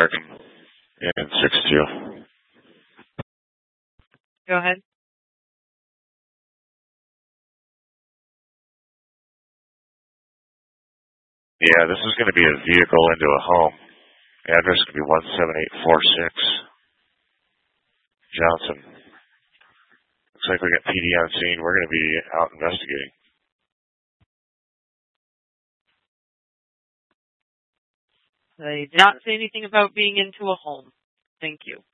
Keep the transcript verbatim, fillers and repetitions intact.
American in six two. Go ahead. Yeah, this is going to be a vehicle into a home. Address could be one seven eight four six. Johnson. Looks like we got P D on scene. We're going to be out investigating. They did not say anything about being into a home. Thank you.